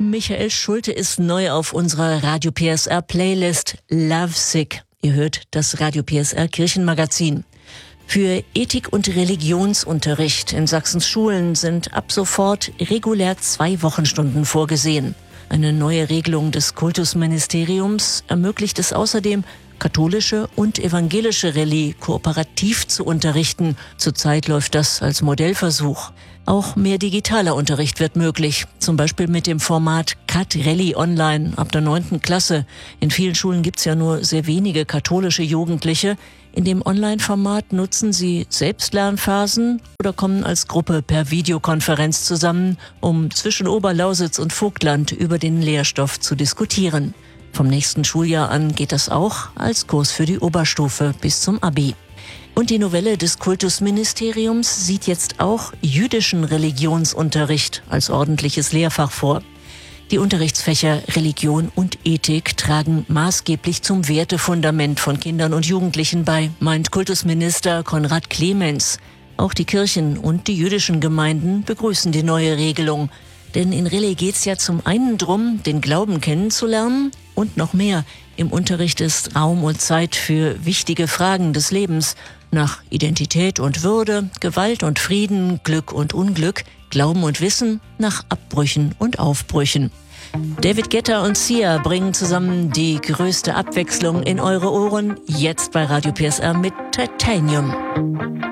Michael Schulte ist neu auf unserer Radio PSR Playlist Lovesick. Ihr hört das Radio PSR Kirchenmagazin. Für Ethik- und Religionsunterricht in Sachsens Schulen sind ab sofort regulär 2 Wochenstunden vorgesehen. Eine neue Regelung des Kultusministeriums ermöglicht es außerdem, katholische und evangelische Rallye kooperativ zu unterrichten. Zurzeit läuft das als Modellversuch. Auch mehr digitaler Unterricht wird möglich, zum Beispiel mit dem Format Cat Rallye Online ab der 9. Klasse. In vielen Schulen gibt's ja nur sehr wenige katholische Jugendliche. In dem Online-Format nutzen sie Selbstlernphasen oder kommen als Gruppe per Videokonferenz zusammen, um zwischen Oberlausitz und Vogtland über den Lehrstoff zu diskutieren. Vom nächsten Schuljahr an geht das auch als Kurs für die Oberstufe bis zum Abi. Und die Novelle des Kultusministeriums sieht jetzt auch jüdischen Religionsunterricht als ordentliches Lehrfach vor. Die Unterrichtsfächer Religion und Ethik tragen maßgeblich zum Wertefundament von Kindern und Jugendlichen bei, meint Kultusminister Konrad Clemens. Auch die Kirchen und die jüdischen Gemeinden begrüßen die neue Regelung. Denn in Rallye geht's ja zum einen drum, den Glauben kennenzulernen und noch mehr. Im Unterricht ist Raum und Zeit für wichtige Fragen des Lebens. Nach Identität und Würde, Gewalt und Frieden, Glück und Unglück, Glauben und Wissen, nach Abbrüchen und Aufbrüchen. David Guetta und Sia bringen zusammen die größte Abwechslung in eure Ohren, jetzt bei Radio PSR mit Titanium.